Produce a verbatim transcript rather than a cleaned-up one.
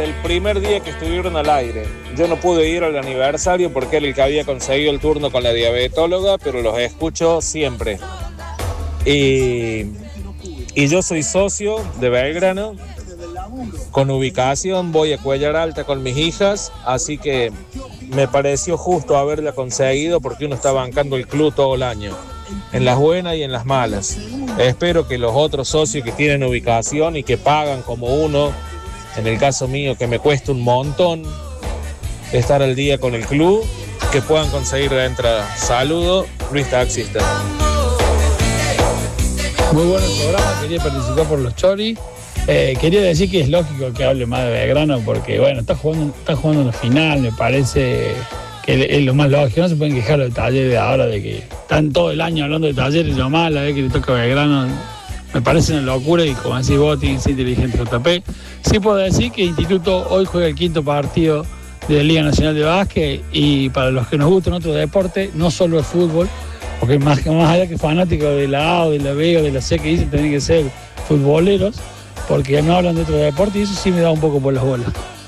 el primer día que estuvieron al aire. Yo no pude ir al aniversario porque era el que había conseguido el turno con la diabetóloga, pero los escucho siempre. Y, y yo soy socio de Belgrano, con ubicación, voy a Cuellar Alta con mis hijas, así que me pareció justo haberla conseguido porque uno está bancando el club todo el año, en las buenas y en las malas. Espero que los otros socios que tienen ubicación y que pagan como uno, en el caso mío que me cuesta un montón estar al día con el club, que puedan conseguir la entrada. Saludo, Luis Taxista. Muy bueno el programa, quería participar por los choris. Eh, quería decir que es lógico que hable más de Belgrano porque, bueno, está jugando, está jugando una final, me parece que es lo más lógico. No se pueden quejar los talleres de ahora de que están todo el año hablando de talleres, yo más, la vez que le toca a Belgrano, me parece una locura y como decís vos, tiene que ser inteligente J P. Sí puedo decir que el Instituto hoy juega el quinto partido de la Liga Nacional de Básquet y para los que nos gustan otros deportes, no solo el fútbol, porque más, más allá que fanáticos de la A o de la B o de la C que dicen tienen que ser futboleros, porque no hablan de otro deporte y eso sí me da un poco por las bolas.